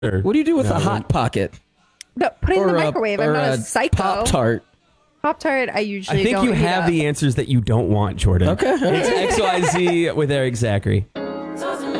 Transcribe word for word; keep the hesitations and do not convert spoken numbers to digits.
What do you do with No. a hot pocket? No, put it in Or the a- microwave. I'm or not a, a psycho. Pop Tart. Pop Tart. I usually I think don't you heat have up. the answers that you don't want, Jordan. Okay. It's X Y Z with Eric Zachary.